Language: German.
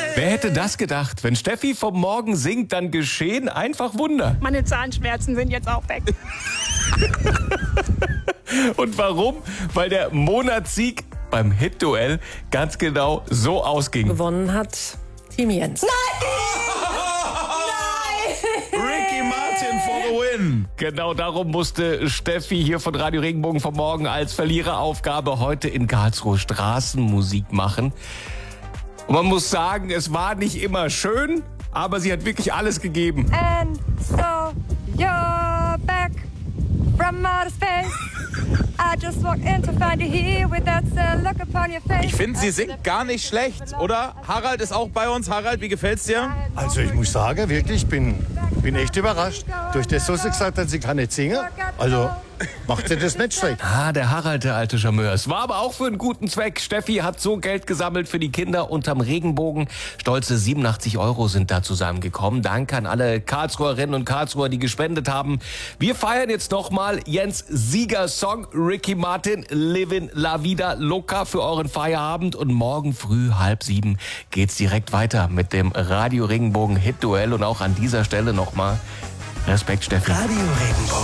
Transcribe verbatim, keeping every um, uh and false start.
Wer hätte das gedacht? Wenn Steffi vom Morgen singt, dann geschehen einfach Wunder. Meine Zahnschmerzen sind jetzt auch weg. Und warum? Weil der Monatssieg beim Hit-Duell ganz genau so ausging. Gewonnen hat Team Jens. Ricky Martin for the win. Genau darum musste Steffi hier von Radio Regenbogen vom Morgen als Verliereraufgabe heute in Karlsruhe Straßenmusik machen. Und man muss sagen, es war nicht immer schön, aber sie hat wirklich alles gegeben. And so you're back from outer space. I just walked in to find you here with that sad look upon your face. Ich finde, sie singt gar nicht schlecht, oder? Harald ist auch bei uns. Harald, wie gefällt's dir? Also ich muss sagen, wirklich, ich bin, bin echt überrascht. Durch das, was sie gesagt hat, sie kann nicht singen. Also macht sie das nicht schlecht. Ah, der Harald, der alte Charmeur. Es war aber auch für einen guten Zweck. Steffi hat so Geld gesammelt für die Kinder unterm Regenbogen. Stolze siebenundachtzig Euro sind da zusammengekommen. Danke an alle Karlsruherinnen und Karlsruher, die gespendet haben. Wir feiern jetzt nochmal Jens Siegersong Ricky Martin, Livin' La Vida Loca für euren Feierabend. Und morgen früh halb sieben geht's direkt weiter mit dem Radio Regenbogen Hit Duell. Und auch an dieser Stelle nochmal Respekt, Steffi. Radio Regenbogen.